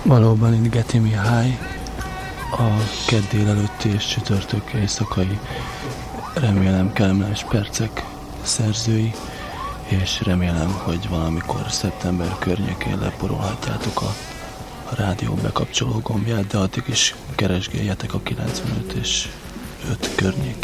Valóban itt Geti Mihály, a kedd délelőtti és csütörtök éjszakai remélem kellemes percek szerzői, és remélem, hogy valamikor szeptember környékén leporolhatjátok a rádió bekapcsoló gombját, de addig is keresgéljetek a 95 és 5 környékén.